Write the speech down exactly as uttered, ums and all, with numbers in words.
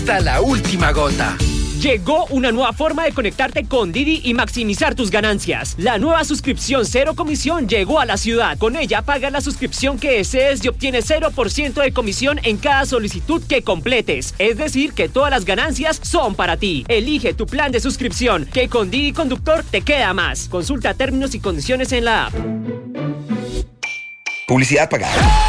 hasta la última gota. Llegó una nueva forma de conectarte con Didi y maximizar tus ganancias. La nueva suscripción cero comisión llegó a la ciudad. Con ella pagas la suscripción que desees y obtienes cero por ciento de comisión en cada solicitud que completes. Es decir, que todas las ganancias son para ti. Elige tu plan de suscripción, que con Didi Conductor te queda más. Consulta términos y condiciones en la app. Publicidad pagada.